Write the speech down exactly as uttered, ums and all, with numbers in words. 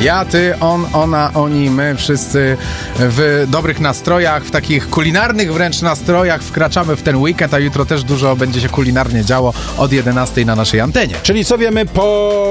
Ja, ty, on, ona, oni, my wszyscy w dobrych nastrojach, w takich kulinarnych wręcz nastrojach wkraczamy w ten weekend, a jutro też dużo będzie się kulinarnie działo od jedenastej na naszej antenie. Czyli co wiemy po